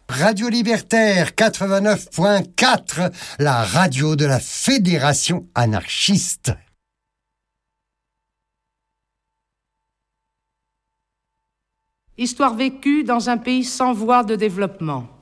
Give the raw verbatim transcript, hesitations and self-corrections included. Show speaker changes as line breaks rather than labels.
Radio Libertaire quatre-vingt-neuf point quatre, la radio de la Fédération anarchiste.
Histoire vécue dans un pays sans voie de développement.